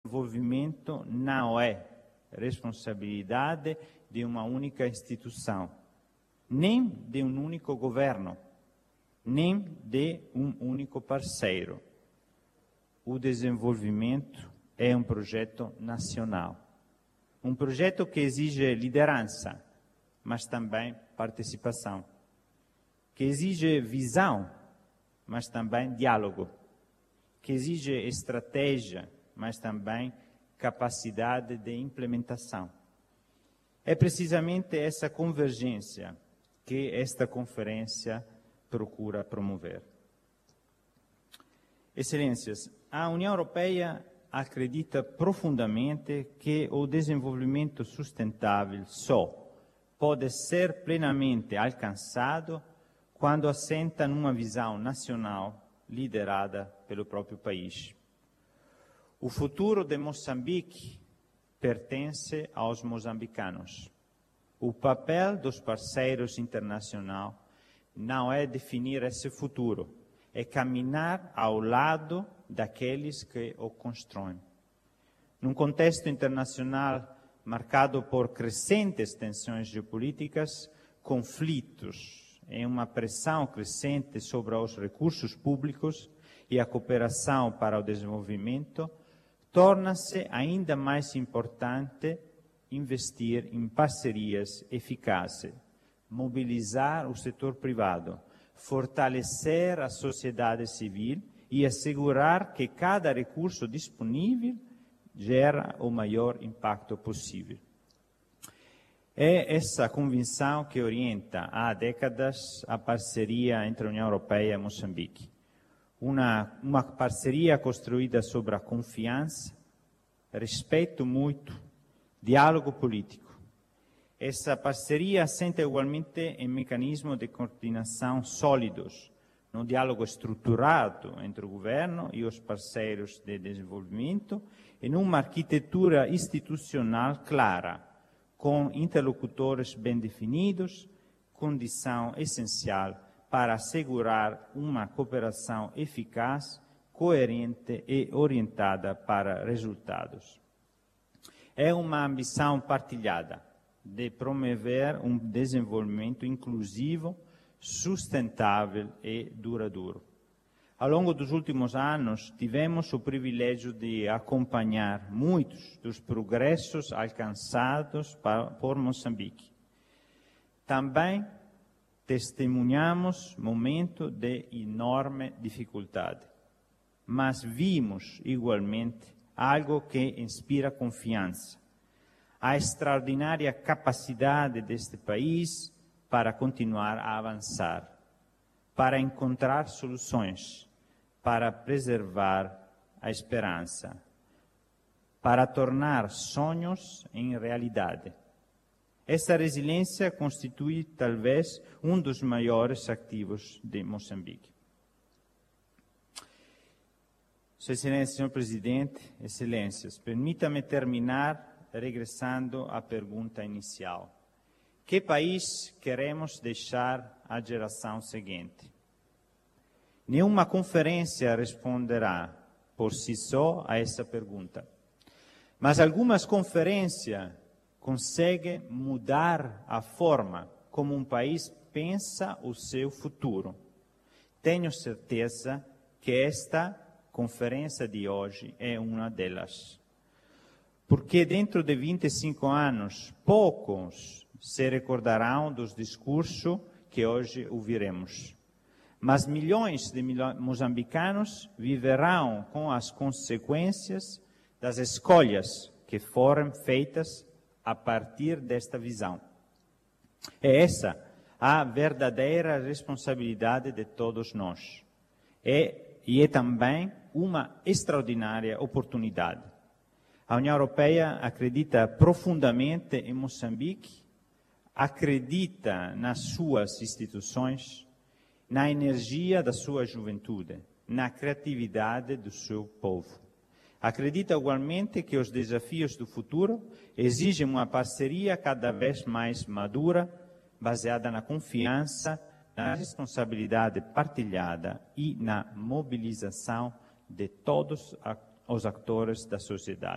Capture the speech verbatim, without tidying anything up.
desenvolvimento não é responsabilidade de uma única instituição, nem de um único governo, nem de um único parceiro. O desenvolvimento é um projeto nacional, um projeto que exige liderança, mas também participação, que exige visão, mas também diálogo, que exige estratégia, mas também capacidade de implementação. É precisamente essa convergência que esta conferência procura promover. Excelências, a União Europeia acredita profundamente que o desenvolvimento sustentável só pode ser plenamente alcançado quando assenta numa visão nacional liderada pelo próprio país. O futuro de Moçambique pertence aos moçambicanos. O papel dos parceiros internacionais não é definir esse futuro, é caminhar ao lado daqueles que o constroem. Num contexto internacional marcado por crescentes tensões geopolíticas, conflitos e uma pressão crescente sobre os recursos públicos e a cooperação para o desenvolvimento, torna-se ainda mais importante investir em parcerias eficazes, mobilizar o setor privado, fortalecer a sociedade civil e assegurar que cada recurso disponível gera o maior impacto possível. É essa convicção que orienta há décadas a parceria entre a União Europeia e Moçambique. Uma, uma parceria construída sobre a confiança, respeito mútuo, diálogo político. Essa parceria assenta igualmente em mecanismos de coordenação sólidos, no diálogo estruturado entre o governo e os parceiros de desenvolvimento e numa arquitetura institucional clara, com interlocutores bem definidos, condição essencial para assegurar uma cooperação eficaz, coerente e orientada para resultados. É uma ambição partilhada de promover um desenvolvimento inclusivo, sustentável e duradouro. Ao longo dos últimos anos, tivemos o privilégio de acompanhar muitos dos progressos alcançados por Moçambique. Também testemunhamos momentos de enorme dificuldade, mas vimos igualmente algo que inspira confiança. A extraordinária capacidade deste país para continuar a avançar, para encontrar soluções, para preservar a esperança, para tornar sonhos em realidade. Essa resiliência constitui, talvez, um dos maiores ativos de Moçambique. Sua Excelência, senhor Presidente, Excelências, permita-me terminar regressando à pergunta inicial. Que país queremos deixar à geração seguinte? Nenhuma conferência responderá por si só a essa pergunta. Mas algumas conferências conseguem mudar a forma como um país pensa o seu futuro. Tenho certeza que esta conferência de hoje é uma delas. Porque dentro de vinte e cinco anos, poucos se recordarão dos discursos que hoje ouviremos. Mas milhões de moçambicanos viverão com as consequências das escolhas que foram feitas a partir desta visão. É essa a verdadeira responsabilidade de todos nós. É, e é também uma extraordinária oportunidade. A União Europeia acredita profundamente em Moçambique, acredita nas suas instituições, na energia da sua juventude, na criatividade do seu povo. Acredita igualmente que os desafios do futuro exigem uma parceria cada vez mais madura, baseada na confiança, na responsabilidade partilhada e na mobilização de todos os atores da sociedade.